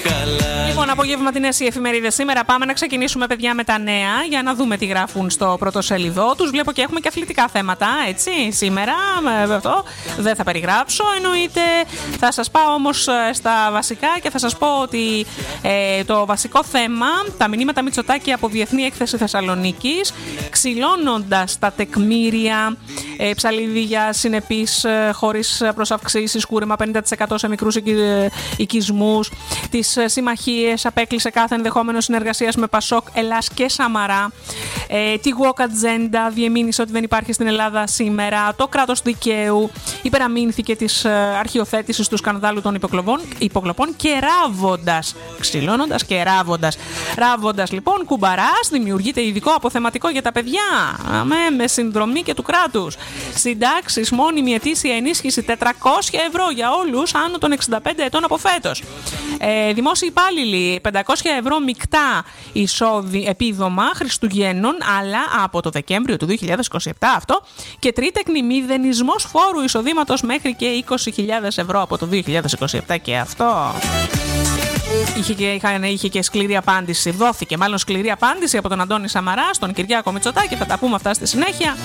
Λοιπόν, απογευματινές οι εφημερίδες σήμερα. Πάμε να ξεκινήσουμε, παιδιά, με τα νέα για να δούμε τι γράφουν στο πρωτοσέλιδό τους. Βλέπω και έχουμε και αθλητικά θέματα, έτσι, σήμερα. Αυτό δεν θα περιγράψω, εννοείται. Θα σας πάω όμως στα βασικά και θα σας πω ότι το βασικό θέμα, τα μηνύματα Μητσοτάκη από Διεθνή Έκθεση Θεσσαλονίκης, ξυλώνοντας τα τεκμήρια, ψαλίδι για συνεπείς χωρίς προσαυξήσεις, κούρεμα 50% σε μικρούς οικισμούς, τις συμμαχίες, απέκλεισε κάθε ενδεχόμενο συνεργασίας με Πασόκ, Ελλάς και Σαμαρά, τη woke agenda, διεμήνυσε ότι δεν υπάρχει στην Ελλάδα σήμερα, το κράτος δικαίου, υπεραμείνθηκε της αρχιοθέτησης του σκανδάλου των υποκλοπών και ράβοντας, ξυλώνοντας και ράβοντας. Ράβοντας λοιπόν, Κουμπαράς, δημιουργείται ειδικό αποθεματικό για τα παιδιά με συνδρομή και του κράτους. Συντάξεις, μόνιμη ετήσια ενίσχυση 400 ευρώ για όλους άνω των 65 ετών από φέτος. Δημόσιοι υπάλληλοι 500 ευρώ μεικτά επίδομα Χριστουγέννων, αλλά από το Δεκέμβριο του 2027 αυτό, και τρίτεκνη μηδενισμός φόρου εισοδήματος μέχρι και 20.000 ευρώ από το 2027 και αυτό. Είχε και σκληρή απάντηση, δόθηκε μάλλον σκληρή απάντηση από τον Αντώνη Σαμαρά στον Κυριάκο Μητσοτάκη, θα τα πούμε αυτά στη συνέχεια.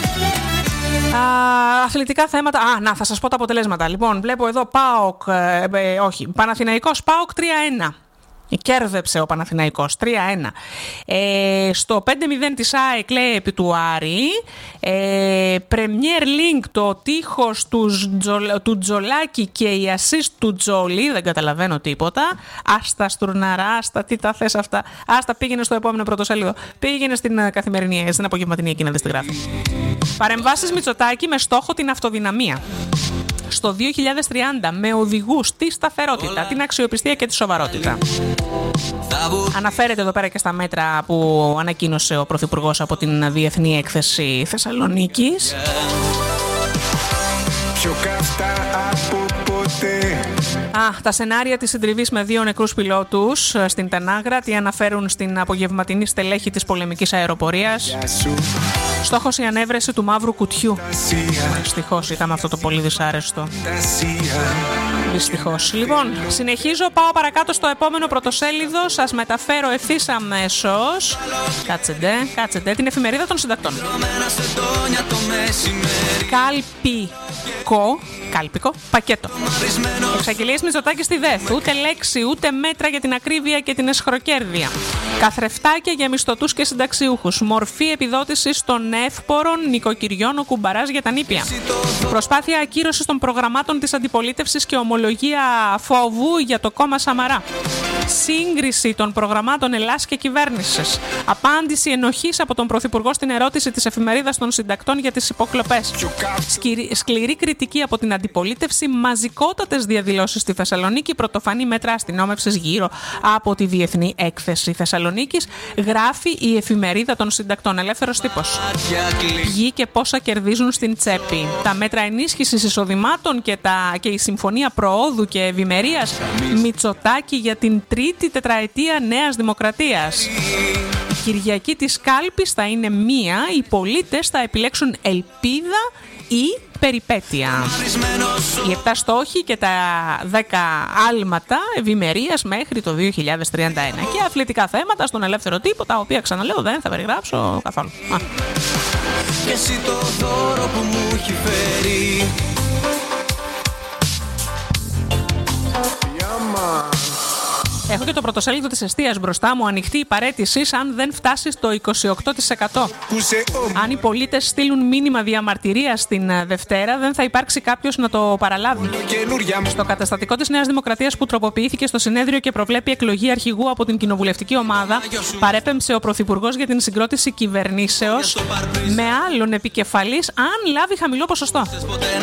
Αθλητικά θέματα. Θα σας πω τα αποτελέσματα. Λοιπόν, βλέπω εδώ Παναθηναϊκός ΠΑΟΚ 3-1. Κέρδεψε ο Παναθηναϊκός 3-1. Στο 5-0 της ΑΕΚ, λέει, επί του Άρη. Premier League, το τείχος του Τζολάκη και η assist του Τζόλι. Δεν καταλαβαίνω τίποτα. Άστα στουρναρά, άστα, τι τα θες αυτά. Άστα, πήγαινε στο επόμενο πρωτοσέλιδο. Πήγαινε στην καθημερινή, στην απογευματινή εκεί να δεις τι γράφει. Παρεμβάσεις Μητσοτάκη με στόχο την αυτοδυναμία. Στο 2030 με οδηγούς τη σταθερότητα, την αξιοπιστία και τη σοβαρότητα. Αναφέρεται εδώ πέρα και στα μέτρα που ανακοίνωσε ο Πρωθυπουργός από την Διεθνή Έκθεση Θεσσαλονίκης. Τα σενάρια της συντριβής με 2 νεκρούς πιλότους στην Τανάγρα, τι αναφέρουν στην απογευματινή στελέχη της πολεμικής αεροπορίας. Στόχος η ανέβρεση του μαύρου κουτιού. Δυστυχώς είχαμε αυτό το πολύ δυσάρεστο. Δυστυχώς. Λοιπόν, συνεχίζω, πάω παρακάτω στο επόμενο πρωτοσέλιδο. Σας μεταφέρω ευθύς αμέσως. Κάτσετε, την εφημερίδα των συντακτών. Κάλπικο πακέτο. Εξαγγελίες Μητσοτάκη στη ΔΕΘ. Ούτε λέξη, ούτε μέτρα για την ακρίβεια και την εσχροκέρδεια. Καθρεφτάκια για μισθωτούς και συνταξιούχους. Μορφή επιδότησης των εύπορων νοικοκυριών, ο Κουμπαράς για τα νήπια. Προσπάθεια ακύρωσης των προγραμμάτων της αντιπολίτευσης και ομολογία φόβου για το κόμμα Σαμαρά. Σύγκριση των προγραμμάτων Ελλάς και κυβέρνησης. Απάντηση ενοχής από τον Πρωθυπουργό στην ερώτηση της εφημερίδας των συντακτών για τις υποκλοπές. Σκληρή κριτική από την αντιπολίτευση. Μαζικότατες διαδηλώσεις στη Θεσσαλονίκη. Πρωτοφανή μέτρα αστυνόμευσης γύρω από τη Διεθνή Έκθεση Θεσσαλονίκης. Γράφει η εφημερίδα των συντακτών. Ελεύθερος τύπος. Ποιοι και πόσα κερδίζουν στην τσέπη. Τα μέτρα ενίσχυσης εισοδημάτων και η Συμφωνία Προόδου και Ευημερίας. Μητσοτάκη για την τρίτη τετραετία Νέας Δημοκρατίας. Η Κυριακή της κάλπης θα είναι μία. Οι πολίτες θα επιλέξουν ελπίδα ή περιπέτεια. Οι 7 στόχοι και τα 10 άλματα ευημερίας μέχρι το 2031. Και αθλητικά θέματα στον ελεύθερο τύπο, τα οποία, ξαναλέω, δεν θα περιγράψω καθόλου. Και εσύ το δώρο που μου έχει φέρει. Έχω και το πρωτοσέλιδο της εστίας μπροστά μου. Ανοιχτή η παραίτηση αν δεν φτάσει στο 28%. Αν οι πολίτες στείλουν μήνυμα διαμαρτυρίας την Δευτέρα, δεν θα υπάρξει κάποιος να το παραλάβει. Στο καταστατικό της Νέας Δημοκρατίας που τροποποιήθηκε στο συνέδριο και προβλέπει εκλογή αρχηγού από την κοινοβουλευτική ομάδα, παρέπεμψε ο Πρωθυπουργός για την συγκρότηση κυβερνήσεως με άλλον επικεφαλής αν λάβει χαμηλό ποσοστό.